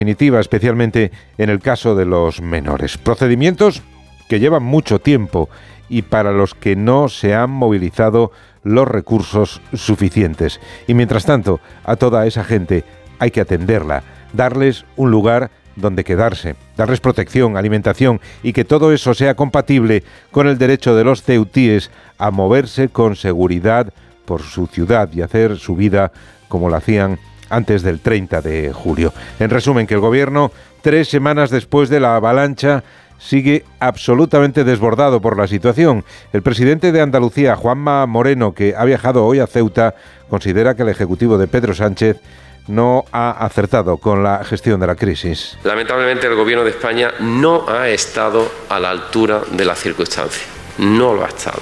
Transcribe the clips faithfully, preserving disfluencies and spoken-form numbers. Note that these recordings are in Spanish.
definitiva, especialmente en el caso de los menores. Procedimientos que llevan mucho tiempo y para los que no se han movilizado los recursos suficientes. Y mientras tanto, a toda esa gente hay que atenderla, darles un lugar donde quedarse, darles protección, alimentación y que todo eso sea compatible con el derecho de los ceutíes a moverse con seguridad por su ciudad y hacer su vida como la hacían antes del treinta de julio. En resumen, que el gobierno, tres semanas después de la avalancha, sigue absolutamente desbordado por la situación. El presidente de Andalucía, Juanma Moreno, que ha viajado hoy a Ceuta, considera que el ejecutivo de Pedro Sánchez no ha acertado con la gestión de la crisis. Lamentablemente el gobierno de España no ha estado a la altura de las circunstancias. No lo ha estado.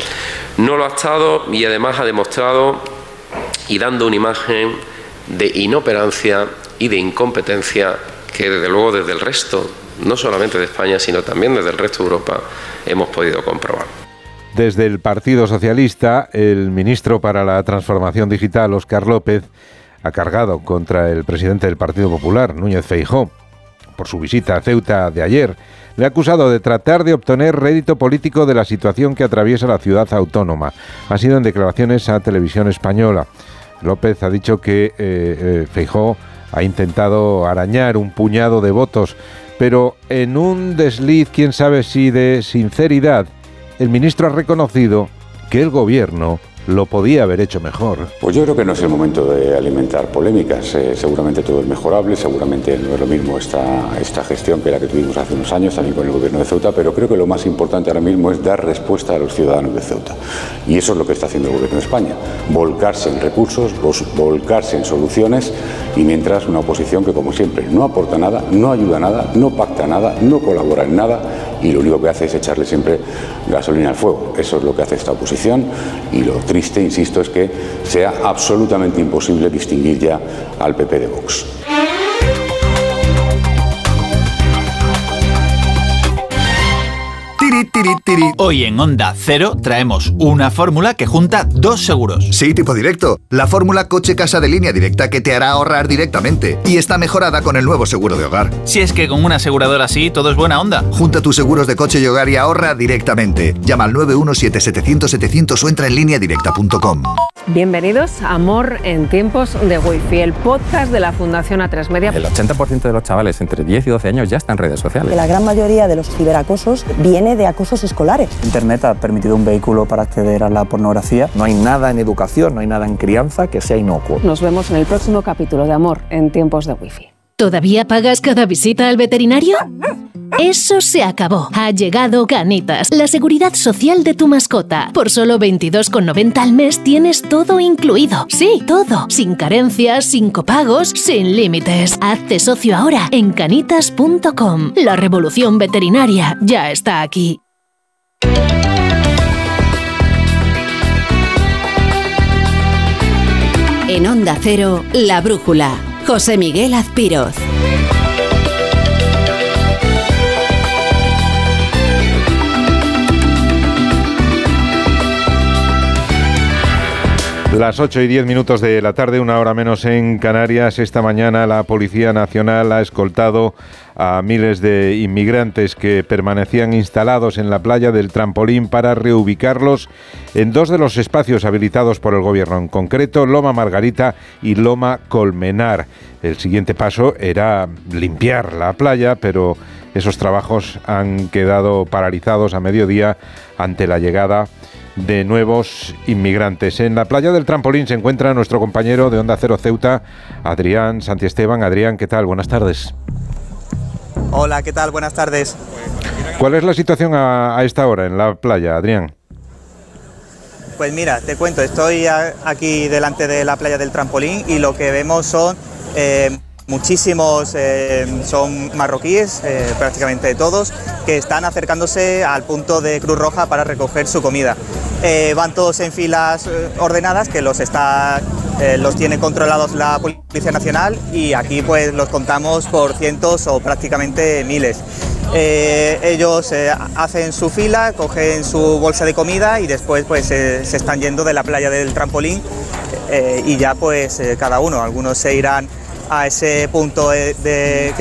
No lo ha estado y además ha demostrado y dando una imagen de inoperancia y de incompetencia que desde luego desde el resto, no solamente de España, sino también desde el resto de Europa, hemos podido comprobar. Desde el Partido Socialista, el ministro para la Transformación Digital, Óscar López, ha cargado contra el presidente del Partido Popular, Núñez Feijóo, por su visita a Ceuta de ayer. Le ha acusado de tratar de obtener rédito político de la situación que atraviesa la ciudad autónoma. Ha sido en declaraciones a Televisión Española. López ha dicho que eh, eh, Feijóo ha intentado arañar un puñado de votos, pero en un desliz, quién sabe si de sinceridad, el ministro ha reconocido que el gobierno lo podía haber hecho mejor. Pues yo creo que no es el momento de alimentar polémicas. Eh, seguramente todo es mejorable, seguramente no es lo mismo esta, esta gestión que la que tuvimos hace unos años también con el gobierno de Ceuta, pero creo que lo más importante ahora mismo es dar respuesta a los ciudadanos de Ceuta. Y eso es lo que está haciendo el gobierno de España. Volcarse en recursos, volcarse en soluciones, y mientras una oposición que, como siempre, no aporta nada, no ayuda a nada, no pacta nada, no colabora en nada, y lo único que hace es echarle siempre gasolina al fuego. Eso es lo que hace esta oposición, y lo triste, insisto, es que sea absolutamente imposible distinguir ya al P P de Vox. Hoy en Onda Cero traemos una fórmula que junta dos seguros. Sí, tipo directo. La fórmula coche-casa de Línea Directa que te hará ahorrar directamente. Y está mejorada con el nuevo seguro de hogar. Si es que con una aseguradora así todo es buena onda. Junta tus seguros de coche y hogar y ahorra directamente. Llama al nueve uno siete setecientos setecientos o entra en línea directa punto com. Bienvenidos a Amor en tiempos de Wi-Fi, el podcast de la Fundación A tres Media. El ochenta por ciento de los chavales entre diez y doce años ya están en redes sociales. La gran mayoría de los ciberacosos viene de acosos escolares. Internet ha permitido un vehículo para acceder a la pornografía. No hay nada en educación, no hay nada en crianza que sea inocuo. Nos vemos en el próximo capítulo de Amor en tiempos de Wi-Fi. ¿Todavía pagas cada visita al veterinario? Eso se acabó. Ha llegado Canitas, la seguridad social de tu mascota. Por solo veintidós con noventa al mes tienes todo incluido. Sí, todo. Sin carencias, sin copagos, sin límites. Hazte socio ahora en canitas punto com. La revolución veterinaria ya está aquí. En Onda Cero, La Brújula. José Miguel Azpiroz. Las ocho y diez minutos de la tarde, una hora menos en Canarias. Esta mañana la Policía Nacional ha escoltado a miles de inmigrantes que permanecían instalados en la playa del Trampolín para reubicarlos en dos de los espacios habilitados por el gobierno, en concreto Loma Margarita y Loma Colmenar. El siguiente paso era limpiar la playa, pero esos trabajos han quedado paralizados a mediodía ante la llegada de nuevos inmigrantes. En la playa del Trampolín se encuentra nuestro compañero de Onda Cero Ceuta, Adrián Santiesteban. Adrián, ¿qué tal? Buenas tardes. Hola, ¿qué tal? Buenas tardes. ¿Cuál es la situación a, a esta hora en la playa, Adrián? Pues mira, te cuento, estoy a, aquí delante de la playa del Trampolín y lo que vemos son eh, muchísimos, eh, son marroquíes, eh, prácticamente todos, que están acercándose al punto de Cruz Roja para recoger su comida. Eh, van todos en filas eh, ordenadas, que los está, eh, los tiene controlados la Policía Nacional, y aquí pues los contamos por cientos o prácticamente miles. Eh, ellos eh, hacen su fila, cogen su bolsa de comida y después pues eh, se están yendo de la playa del Trampolín eh, y ya pues eh, cada uno, algunos se irán a ese punto de, de